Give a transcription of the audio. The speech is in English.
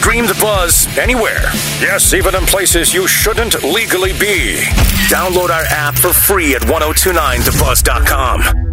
Stream The Buzz anywhere. Yes, even in places you shouldn't legally be. Download our app for free at 1029thebuzz.com.